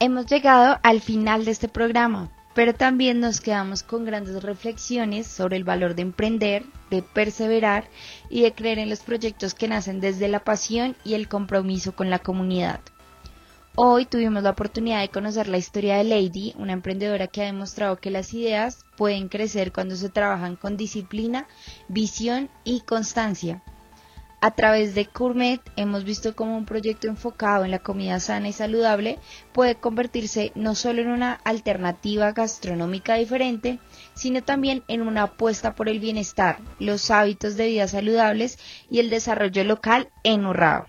Hemos llegado al final de este programa, pero también nos quedamos con grandes reflexiones sobre el valor de emprender, de perseverar y de creer en los proyectos que nacen desde la pasión y el compromiso con la comunidad. Hoy tuvimos la oportunidad de conocer la historia de Lady, una emprendedora que ha demostrado que las ideas pueden crecer cuando se trabajan con disciplina, visión y constancia. A través de Gourmet hemos visto cómo un proyecto enfocado en la comida sana y saludable puede convertirse no solo en una alternativa gastronómica diferente, sino también en una apuesta por el bienestar, los hábitos de vida saludables y el desarrollo local en Urrao.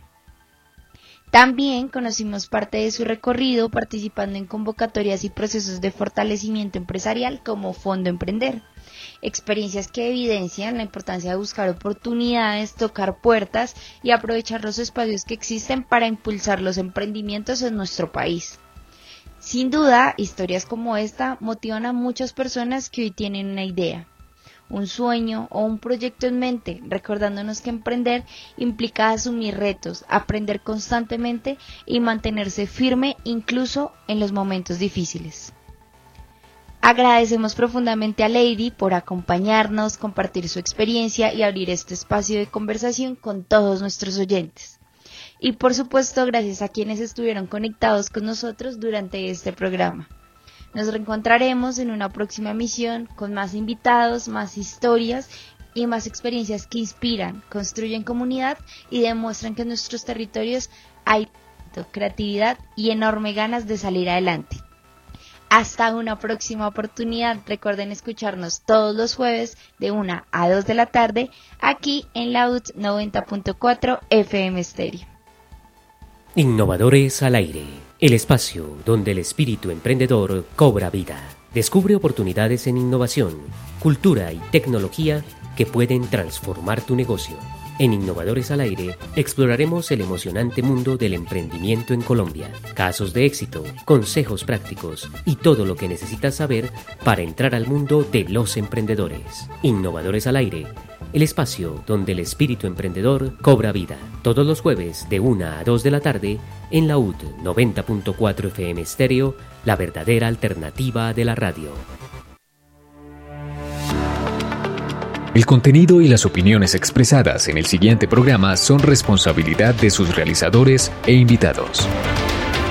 También conocimos parte de su recorrido participando en convocatorias y procesos de fortalecimiento empresarial como Fondo Emprender. Experiencias que evidencian la importancia de buscar oportunidades, tocar puertas y aprovechar los espacios que existen para impulsar los emprendimientos en nuestro país. Sin duda, historias como esta motivan a muchas personas que hoy tienen una idea, un sueño o un proyecto en mente, recordándonos que emprender implica asumir retos, aprender constantemente y mantenerse firme incluso en los momentos difíciles. Agradecemos profundamente a Lady por acompañarnos, compartir su experiencia y abrir este espacio de conversación con todos nuestros oyentes. Y por supuesto, gracias a quienes estuvieron conectados con nosotros durante este programa. Nos reencontraremos en una próxima emisión con más invitados, más historias y más experiencias que inspiran, construyen comunidad y demuestran que en nuestros territorios hay creatividad y enorme ganas de salir adelante. Hasta una próxima oportunidad. Recuerden escucharnos todos los jueves de 1 a 2 de la tarde aquí en la UT 90.4 FM Stereo. Innovadores al aire, el espacio donde el espíritu emprendedor cobra vida. Descubre oportunidades en innovación, cultura y tecnología que pueden transformar tu negocio. En Innovadores al Aire exploraremos el emocionante mundo del emprendimiento en Colombia, casos de éxito, consejos prácticos y todo lo que necesitas saber para entrar al mundo de los emprendedores. Innovadores al Aire, el espacio donde el espíritu emprendedor cobra vida. Todos los jueves de 1 a 2 de la tarde en la UT 90.4 FM Stereo, la verdadera alternativa de la radio. El contenido y las opiniones expresadas en el siguiente programa son responsabilidad de sus realizadores e invitados.